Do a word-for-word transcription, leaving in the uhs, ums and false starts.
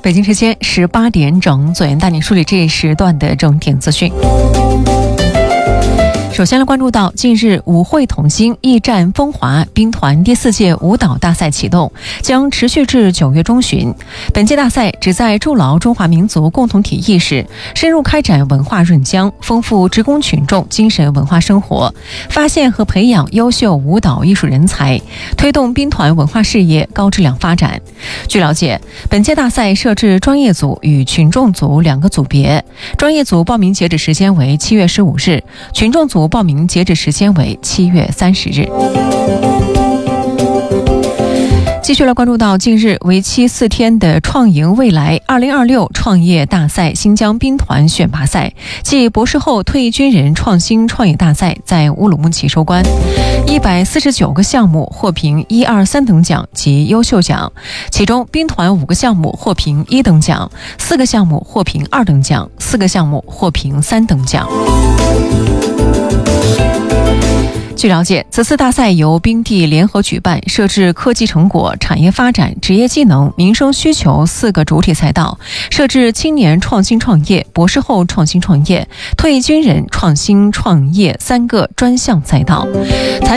北京时间十八点整，左岩带你梳理这一时段的重点资讯。首先来关注到，近日舞会同心艺战风华兵团第四届舞蹈大赛启动，将持续至九月中旬。本届大赛旨在筑牢中华民族共同体意识，深入开展文化润浆，丰富职工群众精神文化生活，发现和培养优秀舞蹈艺术人才，推动兵团文化事业高质量发展。据了解，本届大赛设置专业组与群众组两个组别，专业组报名截止时间为七月十五日，群众组报名截止时间为七月三十日。继续来关注到，近日为期四天的创营未来二零二六创业大赛新疆兵团选拔赛暨博士后退役军人创新创业大赛在乌鲁木齐收官，一百四十九个项目获评一二三等奖及优秀奖，其中兵团五个项目获评一等奖，四个项目获评二等奖，四个项目获评三等奖。据了解，此次大赛由兵地联合举办，设置科技成果、产业发展、职业技能、民生需求四个主体赛道，设置青年创新创业、博士后创新创业、退役军人创新创业三个专项赛道。